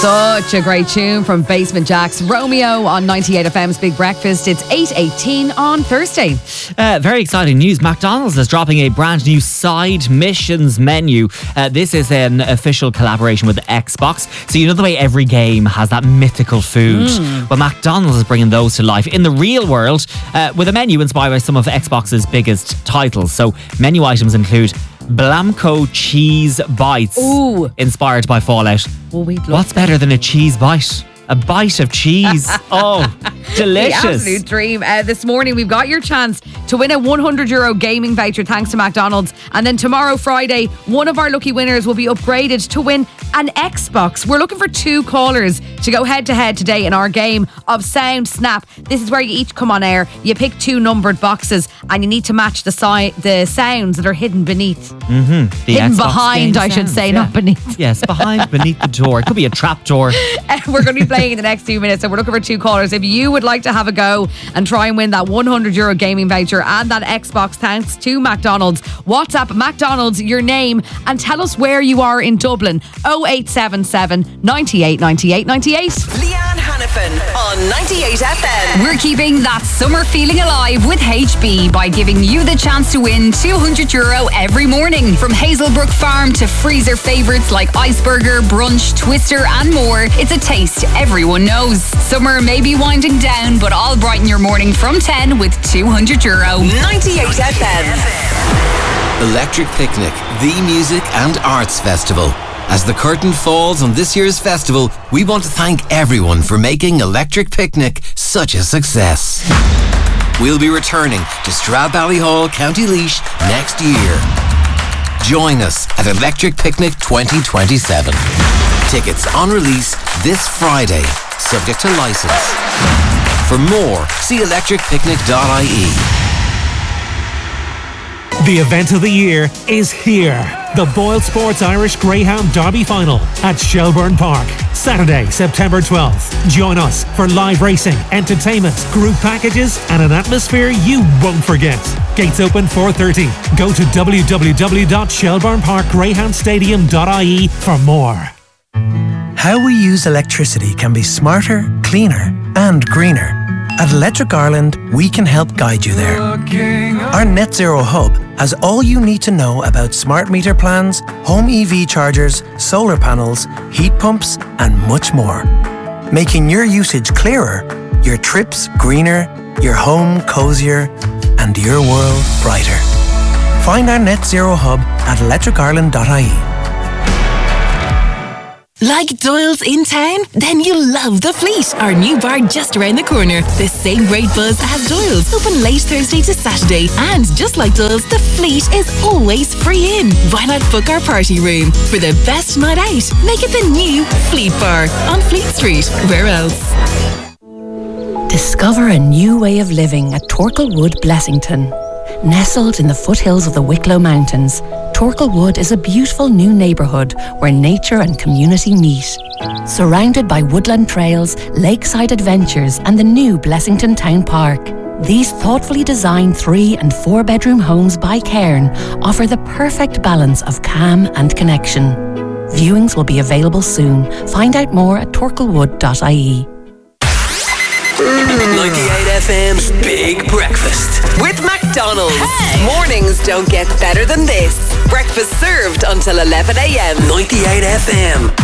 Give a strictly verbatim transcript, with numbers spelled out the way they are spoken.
Such a great tune from Basement Jaxx. Romeo on ninety-eight F M's Big Breakfast. It's eight eighteen on Thursday. Uh, very exciting news. McDonald's is dropping a brand new side missions menu. Uh, this is an official collaboration with Xbox. So you know the way every game has that mythical food? Mm. Well, McDonald's is bringing those to life in the real world uh, with a menu inspired by some of Xbox's biggest titles. So menu items include Blamco cheese bites. Ooh. Inspired by Fallout. Oh, we'd love What's better than a cheese bite? A bite of cheese. Oh, delicious. The absolute dream. Uh, this morning, we've got your chance to win a one hundred euro gaming voucher thanks to McDonald's. And then tomorrow, Friday, one of our lucky winners will be upgraded to win an Xbox. We're looking for two callers to go head to head today in our game of Sound Snap. This is where you each come on air. You pick two numbered boxes and you need to match the si- the sounds that are hidden beneath. Mm-hmm. The hidden Xbox behind, I sounds, should say, yeah. not beneath. Yes, behind, beneath the door. It could be a trap door. Uh, we're going to be playing in the next two minutes, so we're looking for two callers. If you would like to have a go and try and win that one hundred euro gaming voucher and that Xbox thanks to McDonald's, WhatsApp McDonald's your name and tell us where you are in Dublin. oh eight seven seven, ninety-eight, ninety-eight, ninety-eight. Leanne Hannafin on ninety-eight F M. We're keeping that summer feeling alive with H B by giving you the chance to win two hundred euro every morning. From Hazelbrook Farm to freezer favourites like Iceburger, Brunch, Twister and more. It's a taste everyone knows. Summer may be winding down, but I'll brighten your morning from ten with two hundred euro. ninety-eight F M. Electric Picnic, the music and arts festival. As the curtain falls on this year's festival, we want to thank everyone for making Electric Picnic such a success. We'll be returning to Stradbally, County Laois next year. Join us at Electric Picnic twenty twenty-seven. Tickets on release this Friday, subject to licence. For more, see electric picnic dot I E. The event of the year is here. The Boyle Sports Irish Greyhound Derby Final at Shelbourne Park. Saturday, September twelfth. Join us for live racing, entertainment, group packages and an atmosphere you won't forget. Gates open four thirty. Go to w w w dot shelbourne park greyhound stadium dot I E for more. How we use electricity can be smarter, cleaner and greener. At Electric Ireland, we can help guide you there. Our Net Zero Hub has all you need to know about smart meter plans, home E V chargers, solar panels, heat pumps and much more. Making your usage clearer, your trips greener, your home cozier and your world brighter. Find our Net Zero Hub at electric ireland dot I E. Like Doyle's in town? Then you'll love The Fleet, our new bar just around the corner. The same great buzz as Doyle's, open late Thursday to Saturday. And just like Doyle's, The Fleet is always free in. Why not book our party room? For the best night out, make it the new Fleet Bar on Fleet Street. Where else? Discover a new way of living at Torkel Wood, Blessington. Nestled in the foothills of the Wicklow Mountains, Torkel Wood is a beautiful new neighbourhood where nature and community meet. Surrounded by woodland trails, lakeside adventures and the new Blessington Town Park, these thoughtfully designed three and four bedroom homes by Cairn offer the perfect balance of calm and connection. Viewings will be available soon. Find out more at torkel wood dot I E. ninety-eight F M's Big Breakfast with McDonald's. Hey. Mornings don't get better than this. Breakfast served until eleven a.m. ninety-eight F M.